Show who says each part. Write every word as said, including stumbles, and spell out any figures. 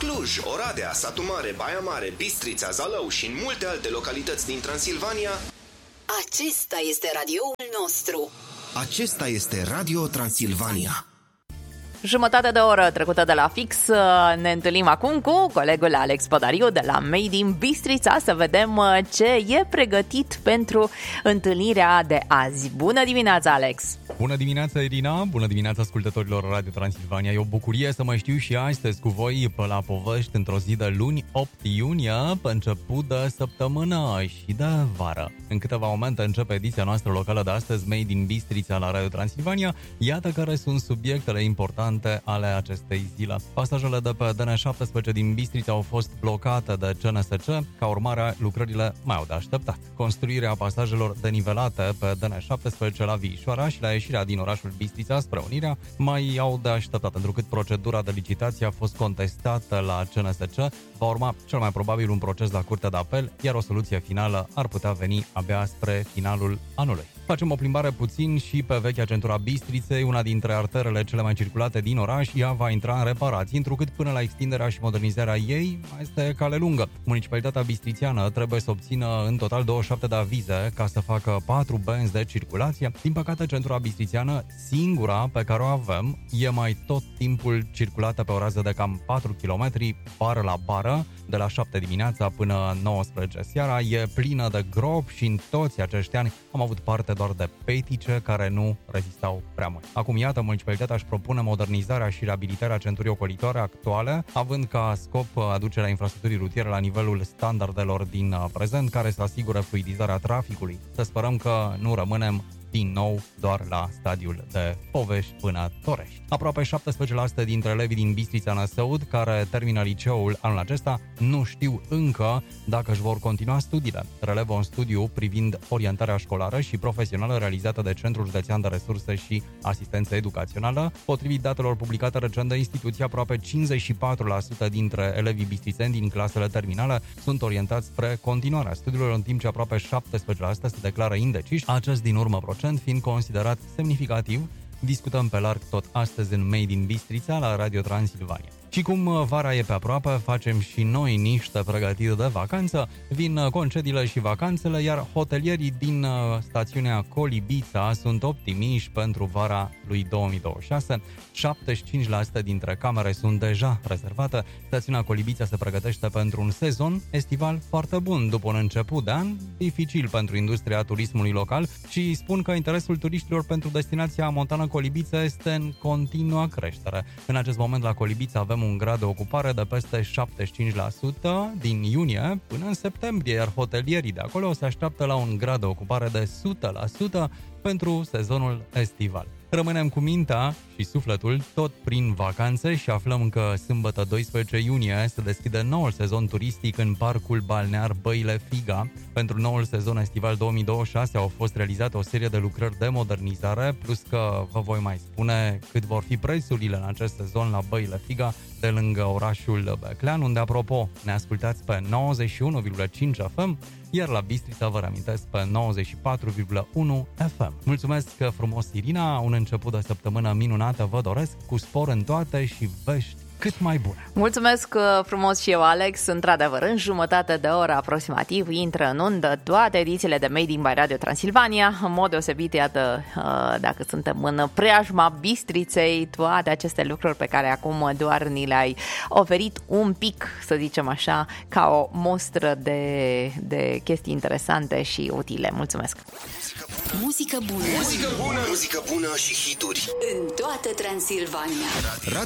Speaker 1: Cluj, Oradea, Satu Mare, Baia Mare, Bistrița, Zalău și în multe alte localități din Transilvania.
Speaker 2: Acesta este radioul nostru.
Speaker 1: Acesta este Radio Transilvania.
Speaker 3: Jumătate de oră trecută de la fix, ne întâlnim acum cu colegul Alex Podariu de la Made in Bistrița să vedem ce e pregătit pentru întâlnirea de azi. Bună dimineața, Alex!
Speaker 4: Bună dimineața, Irina! Bună dimineața, ascultătorilor Radio Transilvania! E o bucurie să mă știu și astăzi cu voi pe la povești într-o zi de luni, opt iunie, pe început de săptămână și de vară. În câteva momente începe ediția noastră locală de astăzi, Made in Bistrița la Radio Transilvania. Iată care sunt subiectele importante ale acestei zile. Pasajele de pe D N șaptesprezece din Bistrița au fost blocate de C N S C, ca urmare lucrările mai au de așteptat. Construirea pasajelor denivelate pe D N șaptesprezece la Viișoara și la ieșirea din orașul Bistrița spre Unirea mai au de așteptat, întrucât procedura de licitație a fost contestată la C N S C. Va urma cel mai probabil un proces la Curtea de Apel, iar o soluție finală ar putea veni abia spre finalul anului. Facem o plimbare puțin și pe vechea centura Bistriței, una dintre arterele cele mai circulate din oraș. Ea va intra în reparații, întrucât până la extinderea și modernizarea ei mai este cale lungă. Municipalitatea bistrițeană trebuie să obțină în total douăzeci și șapte de avize ca să facă patru benzi de circulație. Din păcate, centura bistrițeană, singura pe care o avem, e mai tot timpul circulată pe o rază de cam patru kilometri, bară la bară, de la șapte dimineața până nouăsprezece seara. E plină de gropi și în toți acești ani am avut parte doar de petice care nu rezistau prea mult. Acum, iată, municipalitatea își propune modernizarea și reabilitarea centurii ocolitoare actuale, având ca scop aducerea infrastructurii rutiere la nivelul standardelor din prezent, care să asigure fluidizarea traficului. Să sperăm că nu rămânem din nou doar la stadiul de povești până Torești. Aproape șaptesprezece la sută dintre elevii din Bistrița Năsăud care termină liceul anul acesta nu știu încă dacă își vor continua studiile. Relevă un studiu privind orientarea școlară și profesională realizată de Centrul Județean de Resurse și Asistență Educațională. Potrivit datelor publicate recent de instituție, aproape cincizeci și patru la sută dintre elevii bistrițeni din clasele terminale sunt orientați spre continuarea studiilor, în timp ce aproape șaptesprezece la sută se declară indeciși, acest din urmă procent fiind considerat semnificativ. Discutăm pe larg tot astăzi în Made in Bistrița la Radio Transilvania. Și cum vara e pe aproape, facem și noi niște pregătiri de vacanță. Vin concediile și vacanțele, iar hotelierii din stațiunea Colibița sunt optimiști pentru vara lui două mii douăzeci și șase. șaptezeci și cinci la sută dintre camere sunt deja rezervate. Stațiunea Colibița se pregătește pentru un sezon estival foarte bun, după un început de an dificil pentru industria turismului local, și spun că interesul turiștilor pentru destinația montană Colibița este în continuă creștere. În acest moment la Colibița avem un grad de ocupare de peste șaptezeci și cinci la sută din iunie până în septembrie, iar hotelierii de acolo se așteaptă la un grad de ocupare de o sută la sută pentru sezonul estival. Rămânem cu mintea și sufletul tot prin vacanțe și aflăm că sâmbătă doisprezece iunie se deschide noul sezon turistic în parcul balnear Băile Figa. Pentru noul sezon estival două mii douăzeci și șase au fost realizate o serie de lucrări de modernizare, plus că vă voi mai spune cât vor fi prețurile în acest sezon la Băile Figa, de lângă orașul Beclean, unde, apropo, ne ascultați pe nouăzeci și unu virgulă cinci F M, iar la Bistrița vă reamintesc pe nouăzeci și patru virgulă unu F M. Mulțumesc frumos, Irina, un început de săptămână minunată vă doresc, cu spor în toate și vești cât mai bune.
Speaker 3: Mulțumesc frumos și eu, Alex. Într-adevăr, în jumătate de oră aproximativ intră în undă toate edițiile de Made in by Radio Transilvania. În mod deosebit, iată, dacă suntem în preajma Bistriței, toate aceste lucruri pe care acum doar ni le-ai oferit un pic, să zicem așa, ca o mostră de, de chestii interesante și utile. Mulțumesc!
Speaker 2: Muzică bună!
Speaker 1: Muzică bună! Muzică bună și hituri!
Speaker 2: În toată Transilvania!